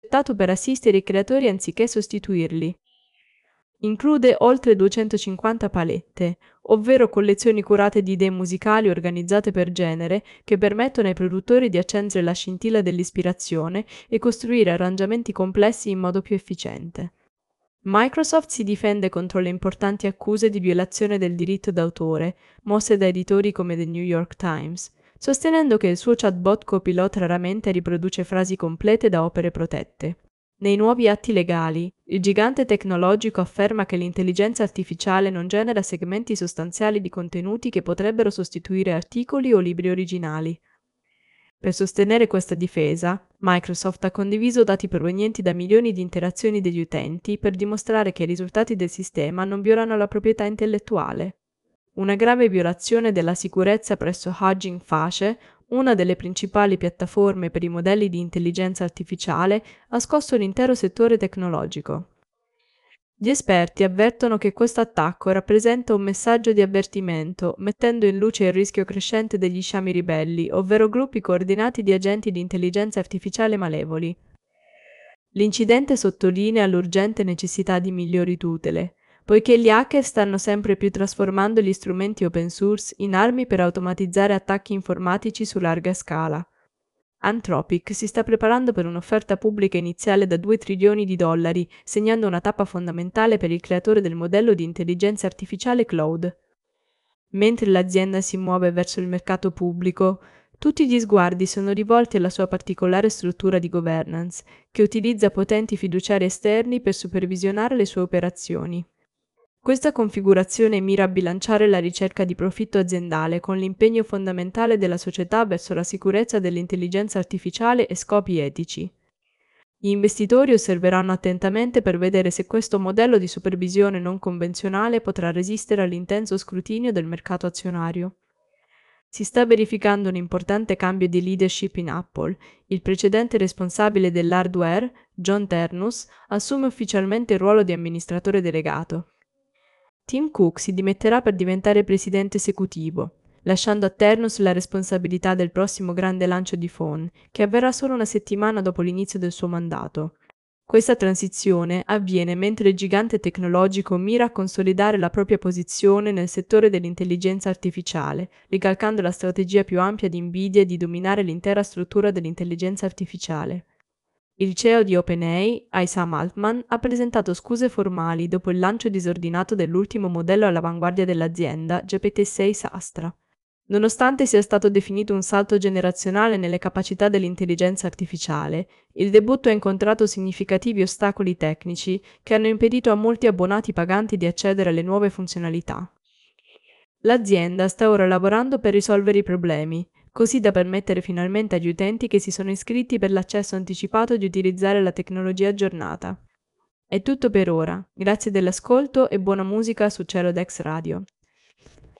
progettato per assistere i creatori anziché sostituirli. Include oltre 250 palette, ovvero collezioni curate di idee musicali organizzate per genere che permettono ai produttori di accendere la scintilla dell'ispirazione e costruire arrangiamenti complessi in modo più efficiente. Microsoft si difende contro le importanti accuse di violazione del diritto d'autore, mosse da editori come The New York Times, sostenendo che il suo chatbot Copilot raramente riproduce frasi complete da opere protette. Nei nuovi atti legali, il gigante tecnologico afferma che l'intelligenza artificiale non genera segmenti sostanziali di contenuti che potrebbero sostituire articoli o libri originali. Per sostenere questa difesa, Microsoft ha condiviso dati provenienti da milioni di interazioni degli utenti per dimostrare che i risultati del sistema non violano la proprietà intellettuale. Una grave violazione della sicurezza presso Hugging Face, una delle principali piattaforme per i modelli di intelligenza artificiale, ha scosso l'intero settore tecnologico. Gli esperti avvertono che questo attacco rappresenta un messaggio di avvertimento, mettendo in luce il rischio crescente degli sciami ribelli, ovvero gruppi coordinati di agenti di intelligenza artificiale malevoli. L'incidente sottolinea l'urgente necessità di migliori tutele, poiché gli hacker stanno sempre più trasformando gli strumenti open source in armi per automatizzare attacchi informatici su larga scala. Anthropic si sta preparando per un'offerta pubblica iniziale da 2 trilioni di dollari, segnando una tappa fondamentale per il creatore del modello di intelligenza artificiale Claude. Mentre l'azienda si muove verso il mercato pubblico, tutti gli sguardi sono rivolti alla sua particolare struttura di governance, che utilizza potenti fiduciari esterni per supervisionare le sue operazioni. Questa configurazione mira a bilanciare la ricerca di profitto aziendale con l'impegno fondamentale della società verso la sicurezza dell'intelligenza artificiale e scopi etici. Gli investitori osserveranno attentamente per vedere se questo modello di supervisione non convenzionale potrà resistere all'intenso scrutinio del mercato azionario. Si sta verificando un importante cambio di leadership in Apple. Il precedente responsabile dell'hardware, John Ternus, assume ufficialmente il ruolo di amministratore delegato. Tim Cook si dimetterà per diventare presidente esecutivo, lasciando a Ternus la responsabilità del prossimo grande lancio di iPhone, che avverrà solo una settimana dopo l'inizio del suo mandato. Questa transizione avviene mentre il gigante tecnologico mira a consolidare la propria posizione nel settore dell'intelligenza artificiale, ricalcando la strategia più ampia di Nvidia di dominare l'intera struttura dell'intelligenza artificiale. Il CEO di OpenAI, Sam Altman, ha presentato scuse formali dopo il lancio disordinato dell'ultimo modello all'avanguardia dell'azienda, GPT-6 Astra. Nonostante sia stato definito un salto generazionale nelle capacità dell'intelligenza artificiale, il debutto ha incontrato significativi ostacoli tecnici che hanno impedito a molti abbonati paganti di accedere alle nuove funzionalità. L'azienda sta ora lavorando per risolvere i problemi, così da permettere finalmente agli utenti che si sono iscritti per l'accesso anticipato di utilizzare la tecnologia aggiornata. È tutto per ora, grazie dell'ascolto e buona musica su Celodex Radio.